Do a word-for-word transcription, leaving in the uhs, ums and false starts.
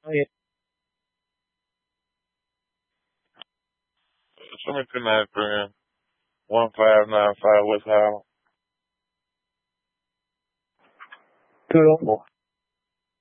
Oh, yeah. Seventy-two ninety-three, one five nine five West Highland. Two oh four.